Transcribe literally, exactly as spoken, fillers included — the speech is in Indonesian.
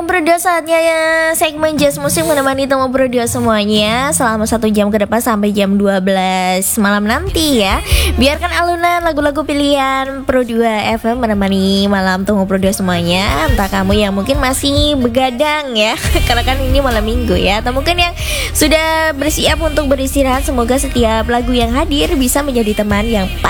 Bro, saatnya ya segmen Jazz Musik menemani teman bro semuanya selama satu jam ke depan sampai jam dua belas malam nanti ya. Biarkan alunan lagu-lagu pilihan Pro dua F M menemani malam tunggu Pro dua semuanya. Entah kamu yang mungkin masih begadang ya karena kan ini malam minggu ya, atau mungkin yang sudah bersiap untuk beristirahat. Semoga setiap lagu yang hadir bisa menjadi teman yang